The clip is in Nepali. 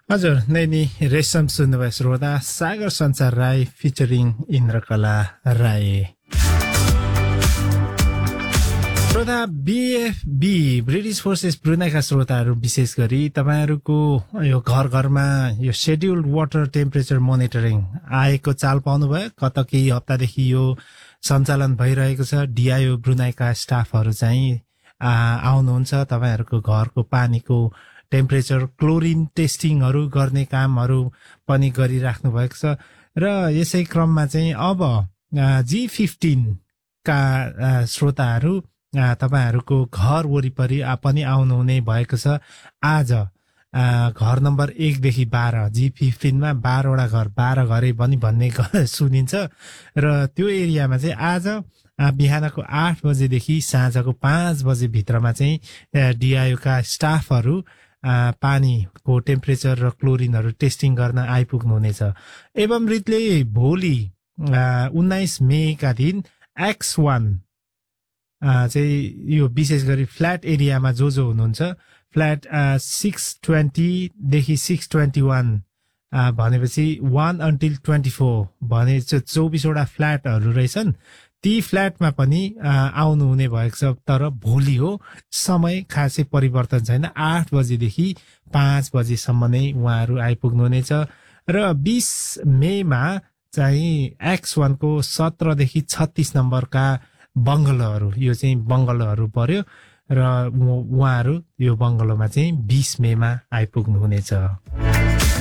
हजुर नैनी रेशम सुन्नुभयो श्रोता सागर सञ्चार राई फिचरिङ इन्द्रकला राई श्रोता बीएफबी ब्रिटिस फोर्सेस ब्रुनाईका श्रोताहरू विशेष गरी तपाईहरूको यो घर घरमा यो शेड्युल्ड वाटर टेम्परेचर मोनिटरिङ आएको चाल पाउनुभयो गत केही हप्तादेखि यो सञ्चालन भइरहेको छ डिआइओ ब्रुनाईका स्टाफहरू चाहिँ आउनुहुन्छ तपाईहरूको घरको पानीको टेम्परेचर क्लोरिन टेस्टिङहरू गर्ने कामहरू पनि गरिराख्नु भएको छ र यसै क्रममा चाहिँ अब G15 का श्रोताहरू तपाईहरूको घर वरिपरि पनि आउनुहुने भएको छ आज घर नम्बर 1 देखि 12 G15 मा 12 वटा घर 12 घरै पनि भन्ने सुनिन्छ र त्यो एरियामा चाहिँ आज बिहानको 8 बजेदेखि साँझको 5 बजे भित्रमा चाहिँ डिआइओ का स्टाफहरू पानीको टेम्परेचर र क्लोरिनहरू टेस्टिङ गर्न आइपुग्नुहुनेछ एवं रीतले भोलि 19 मेका दिन X1 चाहिँ यो विशेष गरी फ्ल्याट एरियामा जो हुनुहुन्छ फ्ल्याट 620 देखि 621 भनेपछि 1 until 24 भने 24 वटा फ्ल्याटहरू रहेछन् ती फ्ल्याटमा पनि आउनुहुने भएको छ तर भोलि हो समय खासै परिवर्तन छैन 8 बजेदेखि 5 बजेसम्म नै उहाँहरू आइपुग्नुहुनेछ र 20 मेमा चाहिँ X1 को 17 देखि 36 नम्बरका बङ्गलोहरू यो चाहिँ बङ्गलोहरू पर्यो र उहाँहरू यो बङ्गलोमा चाहिँ 20 मेमा आइपुग्नुहुनेछ